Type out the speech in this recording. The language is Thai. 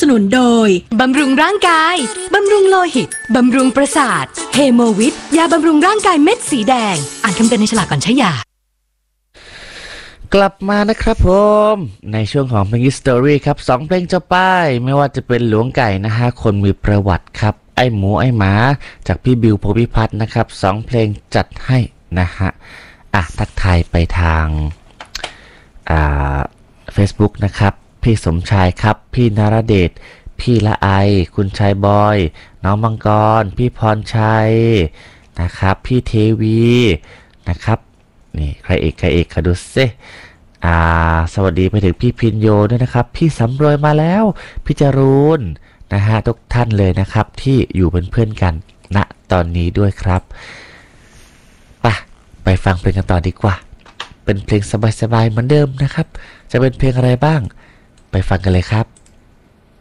นุนโดยบำรุงร่างกายบำรุงโลหิตบำรุงประสาทเฮโมวิทยาบำรุงร่างกายเม็ดสีแดงอ่านคำเตือนในฉลากก่อนใช้ยากลับมานะครับผมในช่วงของเพลง History ครับ2เพลงจะป้ายไม่ว่าจะเป็นหลวงไก่นะฮะคนมีประวัติครับไอ้หมูไอ้หมาจากพี่บิวโพธิพัฒน์นะครับ2เพลงจัดให้นะฮะทักทายไปทางFacebook นะครับพี่สมชายครับพี่นรเดชพี่ละไอคุณชายบอยน้องมังกรพี่พรชัยนะครับพี่เทวีนะครับนี่ใครเอกขดูซิสวัสดีไปถึงพี่พินโยด้วยนะครับพี่สำรวยมาแล้วพี่จรูนนะฮะทุกท่านเลยนะครับที่อยู่เป็นเพื่อนกันณตอนนี้ด้วยครับไปฟังเพลงกันต่อดีกว่าเป็นเพลงสบายๆเหมือนเดิมนะครับจะเป็นเพลงอะไรบ้างไปฟังกันเลยครับ